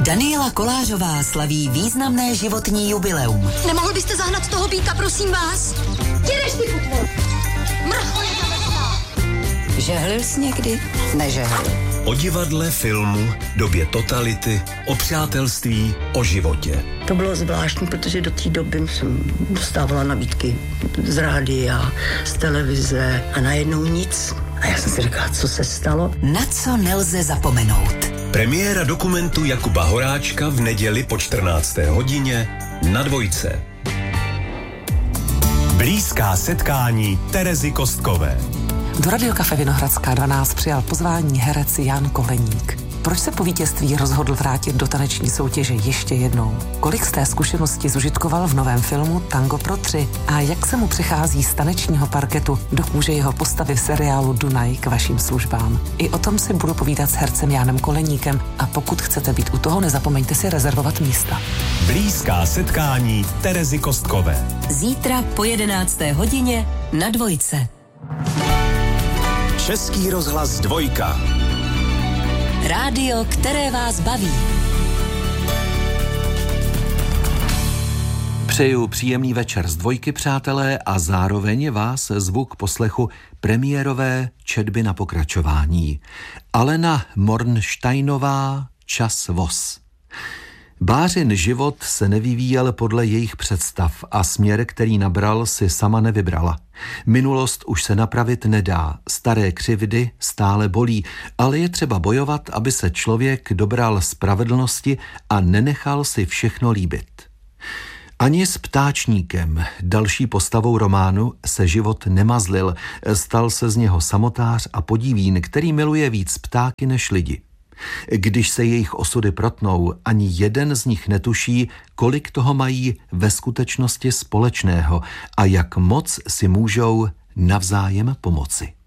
Daniela Kolářová slaví významné životní jubileum. Nemohl byste zahnat toho býka, prosím vás? Jedeš ty kutvor! Mrchole zavesná! Žehlil jsi někdy? Nežehlil. O divadle, filmu, době totality, o přátelství, o životě. To bylo zvláštní, protože do té doby jsem dostávala nabídky z rádia, z televize a najednou nic. A já jsem si říkala, co se stalo? Na co nelze zapomenout. Premiéra dokumentu Jakuba Horáčka v neděli po 14. hodině na Dvojce. Blízká setkání Terezy Kostkové. Do Radiokafe Vinohradská 12 přijal pozvání herec Jan Koleník. Proč se po vítězství rozhodl vrátit do taneční soutěže ještě jednou? Kolik z té zkušenosti zužitkoval v novém filmu Tango pro 3? A jak se mu přichází z tanečního parketu do kůže jeho postavy v seriálu Dunaj k vašim službám? I o tom si budu povídat s hercem Janem Koleníkem a pokud chcete být u toho, nezapomeňte si rezervovat místa. Blízká setkání Terezy Kostkové. Zítra po 11. hodině na Dvojce. Český rozhlas Dvojka. Rádio, které vás baví. Přeju příjemný večer z Dvojky, přátelé, a zároveň vás zvu k poslechu premiérové četby na pokračování. Alena Mornsteinová, Čas voz. Bářin život se nevyvíjel podle jejich představ a směr, který nabral, si sama nevybrala. Minulost už se napravit nedá, staré křivdy stále bolí, ale je třeba bojovat, aby se člověk dobral spravedlnosti a nenechal si všechno líbit. Ani s Ptáčníkem, další postavou románu, se život nemazlil, stal se z něho samotář a podivín, který miluje víc ptáky než lidi. Když se jejich osudy protnou, ani jeden z nich netuší, kolik toho mají ve skutečnosti společného a jak moc si můžou navzájem pomoci.